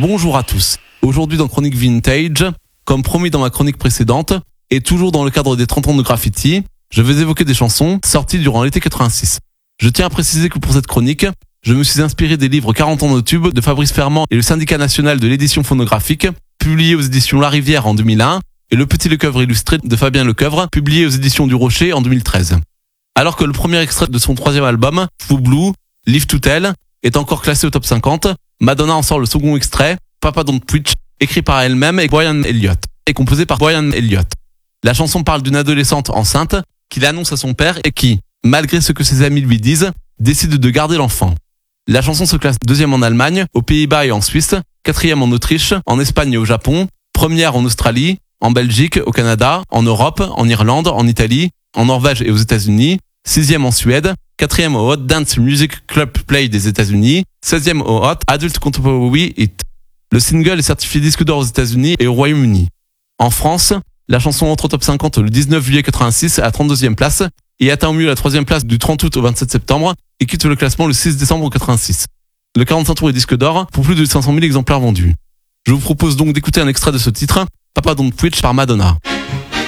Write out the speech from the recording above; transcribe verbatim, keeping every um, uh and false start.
Bonjour à tous. Aujourd'hui dans Chronique Vintage, comme promis dans ma chronique précédente, et toujours dans le cadre des trente ans de graffiti, je vais évoquer des chansons sorties durant l'été quatre-vingt-six. Je tiens à préciser que pour cette chronique, je me suis inspiré des livres quarante ans de tube de Fabrice Fermand et le Syndicat national de l'édition phonographique, publié aux éditions La Rivière en deux mille un, et Le Petit Lecoeuvre illustré de Fabien Lecoeuvre, publié aux éditions du Rocher en deux mille treize. Alors que le premier extrait de son troisième album, Fou Blue, Live to Tell, est encore classé au top cinquante, Madonna en sort le second extrait, Papa Don't Preach, écrit par elle-même et Brian Elliott, et composé par Brian Elliott. La chanson parle d'une adolescente enceinte qui l'annonce à son père et qui, malgré ce que ses amis lui disent, décide de garder l'enfant. La chanson se classe deuxième en Allemagne, aux Pays-Bas et en Suisse, quatrième en Autriche, en Espagne et au Japon, première en Australie, en Belgique, au Canada, en Europe, en Irlande, en Italie, en Norvège et aux États-Unis, sixième en Suède, quatrième au Hot Dance Music Club Play des États-Unis, seizième au Hot Adult Contemporary Hit. Le single est certifié disque d'or aux États-Unis et au Royaume-Uni. En France, la chanson entre au top cinquante le dix-neuf juillet quatre-vingt-six à la trente-deuxième place et atteint au mieux la troisième place du trente août au vingt-sept septembre et quitte le classement le six décembre quatre-vingt-six. Le quarante-cinq tours est disque d'or pour plus de cinq cent mille exemplaires vendus. Je vous propose donc d'écouter un extrait de ce titre, Papa Don't Preach par Madonna.